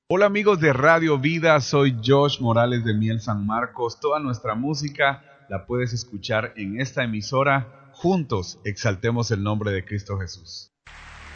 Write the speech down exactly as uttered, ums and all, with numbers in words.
Hola amigos de Radio Vida, soy Josh Morales de Miel San Marcos. Toda nuestra música la puedes escuchar en esta emisora. Juntos exaltemos el nombre de Cristo Jesús.